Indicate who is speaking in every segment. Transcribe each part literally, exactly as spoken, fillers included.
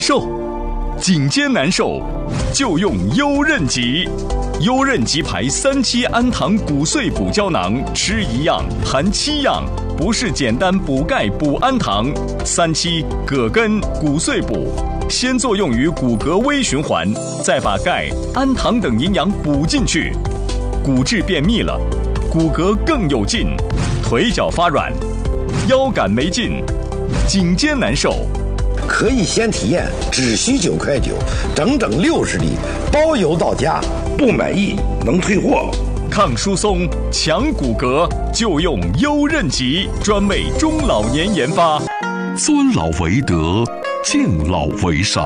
Speaker 1: 受，颈肩难受，就用优韧吉。优韧吉牌三七氨糖骨碎补胶囊，吃一样含七样，不是简单补钙补氨糖。三七葛根骨碎补，先作用于骨骼微循环，再把钙、氨糖等营养补进去，骨质变密了，骨骼更有劲，腿脚发软，腰杆没劲，颈肩难受。
Speaker 2: 可以先体验，只需九块九，整整六十粒，包邮到家，不满意能退货。
Speaker 1: 抗疏松、强骨骼，就用优韧吉，专为中老年研发。
Speaker 3: 尊老为德，敬老为善。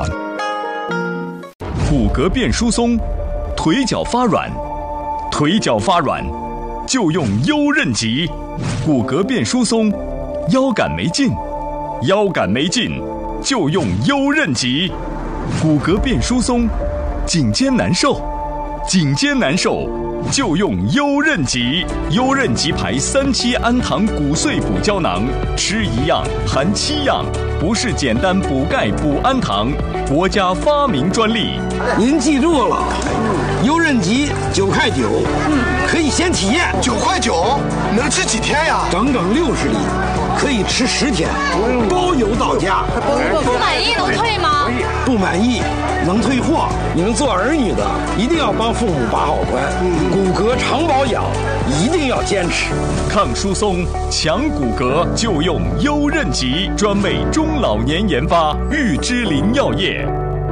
Speaker 1: 骨骼变疏松，腿脚发软，腿脚发软，就用优韧吉。骨骼变疏松，腰杆没劲，腰杆没劲。就用优韧吉，骨骼变疏松，颈肩难受，颈肩难受，就用优韧吉。优韧吉牌三七氨糖骨碎补胶囊，吃一样含七样，不是简单补钙补氨糖，国家发明专利。
Speaker 2: 您记住了，优韧吉九块九，可以先体验。
Speaker 4: 九块九能吃几天呀？
Speaker 2: 整整六十粒。可以吃十天，包邮到家。
Speaker 5: 不满意能退吗？
Speaker 2: 不满意能退货。你们做儿女的一定要帮父母把好关，骨骼常保养一定要坚持。
Speaker 1: 抗疏松、强骨骼，就用优韧吉，专为中老年研发，玉芝林药业。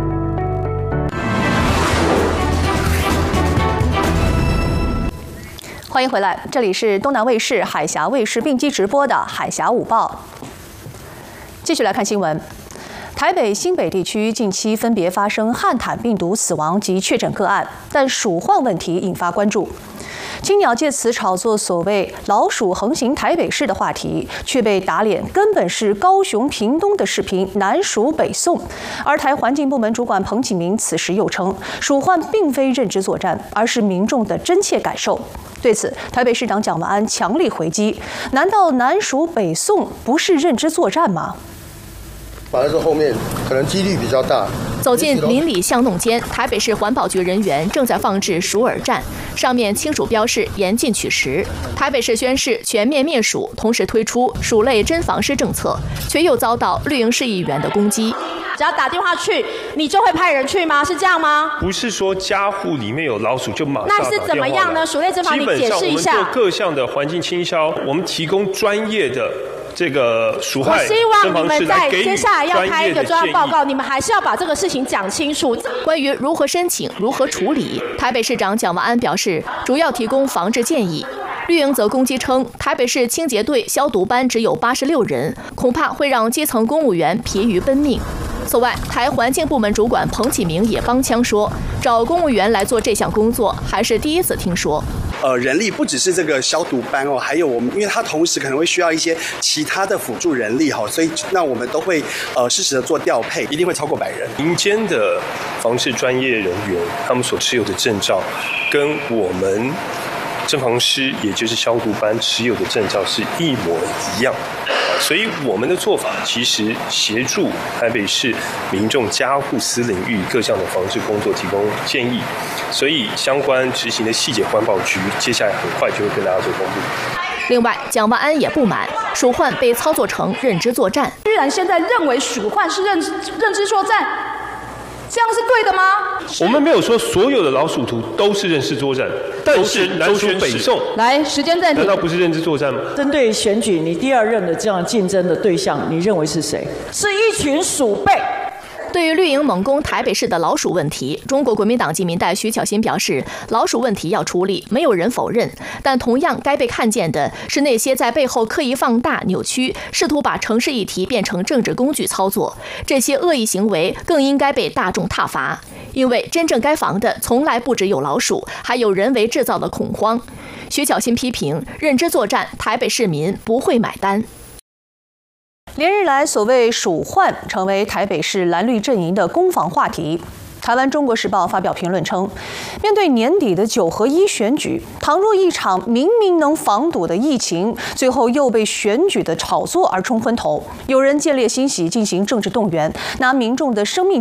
Speaker 6: 欢迎回来，这里是东南卫视、海峡卫视并机直播的《海峡午报》。继续来看新闻。台北、新北地区近期分别发生汉坦病毒死亡及确诊个案，但鼠患问题引发关注。青鸟借此炒作所谓“老鼠横行台北市”的话题，却被打脸根本是高雄、屏东的视频南鼠北送。而台环境部门主管彭启明此时又称，鼠患并非认知作战，而是民众的真切感受。对此，台北市长蒋万安强力回击：难道南鼠北送不是认知作战吗？
Speaker 4: 反而是后面可能几率比较大。
Speaker 7: 走进邻里巷弄间，台北市环保局人员正在放置鼠耳站，上面清鼠标示严禁取食。台北市宣示全面灭鼠，同时推出鼠类真防尸政策，却又遭到绿营市议员的攻击。
Speaker 5: 只要打电话去，你就会派人去吗？是这样吗？
Speaker 8: 不是说家户里面有老鼠就马上打电话来。
Speaker 5: 那是怎么样呢？鼠类真防，你解释一下。
Speaker 8: 基本上我们做各项的环境清消，我们提供专业的这个鼠害
Speaker 5: 真防治来给予专业的建议。我希望你们在接下来要开一个专案报告，你们还是要把这个事情讲清楚。
Speaker 7: 关于如何申请、如何处理，台北市长蒋万安表示，主要提供防治建议。绿营则攻击称，台北市清洁队消毒班只有八十六人，恐怕会让基层公务员疲于奔命。此外，台环境部门主管彭启明也帮腔说，找公务员来做这项工作还是第一次听说。
Speaker 9: 呃，人力不只是这个消毒班哦，还有我们，因为它同时可能会需要一些其他的辅助人力哈，所以那我们都会呃适时的做调配，一定会超过百人。
Speaker 8: 民间的防治专业人员，他们所持有的证照，跟我们侦防师，也就是消毒班持有的证照是一模一样。所以我们的做法其实协助台北市民众家户私领域各项的防治工作提供建议，所以相关执行的细节，环保局接下来很快就会跟大家做公布。
Speaker 7: 另外，蒋万安也不满鼠患被操作成认知作战，
Speaker 5: 居然现在认为鼠患是认知认知作战。这样是对的吗？
Speaker 8: 我们没有说所有的老鼠图都是认知作战，但是南鼠北送。
Speaker 10: 来，时间暂停。
Speaker 8: 难道不是认知作战吗？
Speaker 10: 针对选举，你第二任的这样竞争的对象，你认为是谁？是一群鼠辈。
Speaker 7: 对于绿营猛攻台北市的老鼠问题，中国国民党籍民代徐巧芯表示，老鼠问题要处理，没有人否认，但同样该被看见的是那些在背后刻意放大、扭曲，试图把城市议题变成政治工具操作，这些恶意行为更应该被大众挞伐。因为真正该防的从来不只有老鼠，还有人为制造的恐慌。徐巧芯批评认知作战，台北市民不会买单。
Speaker 6: 连日来，所谓鼠患成为台北市蓝绿阵营的攻防话题。台湾《中国时报》发表评论称，面对年底的九合一选举，倘若一场明明能防堵的疫情，最后又被选举的炒作而冲昏头，有人见猎心喜进行政治动员，拿民众的生命